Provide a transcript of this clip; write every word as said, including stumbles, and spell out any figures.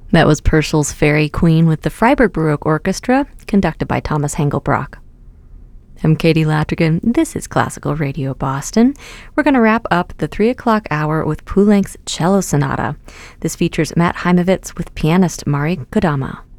That was Purcell's Fairy Queen with the Freiburg Baroque Orchestra, conducted by Thomas Hengelbrock. I'm Katie Latrigan. This is Classical Radio Boston. We're going to wrap up the three o'clock hour with Poulenc's Cello Sonata. This features Matt Heimovitz with pianist Mari Kodama.